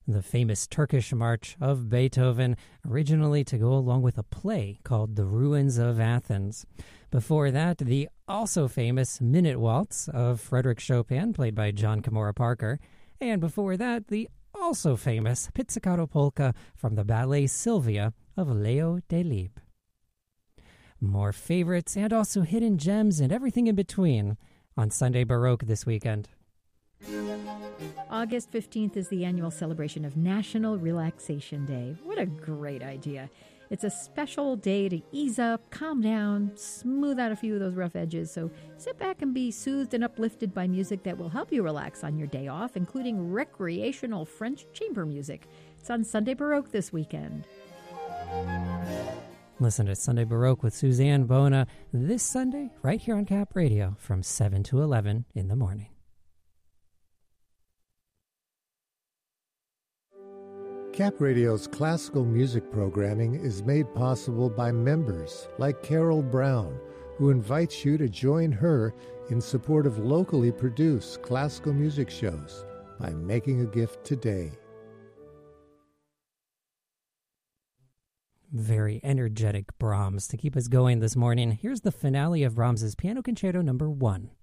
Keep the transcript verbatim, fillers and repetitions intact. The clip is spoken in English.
the famous Turkish March of Beethoven, originally to go along with a play called The Ruins of Athens. Before that, the also famous Minute Waltz of Frédéric Chopin, played by John Kimura Parker. And before that, the also famous Pizzicato Polka from the ballet Sylvia of Leo Delibes. More favorites and also hidden gems and everything in between on Sunday Baroque this weekend. August fifteenth is the annual celebration of National Relaxation Day. What a great idea. It's a special day to ease up, calm down, smooth out a few of those rough edges. So sit back and be soothed and uplifted by music that will help you relax on your day off, including recreational French chamber music. It's on Sunday Baroque this weekend. Listen to Sunday Baroque with Suzanne Bona this Sunday right here on Cap Radio from seven to eleven in the morning. Cap Radio's classical music programming is made possible by members like Carol Brown, who invites you to join her in support of locally produced classical music shows by making a gift today. Very energetic Brahms to keep us going this morning. Here's the finale of Brahms's Piano Concerto number one.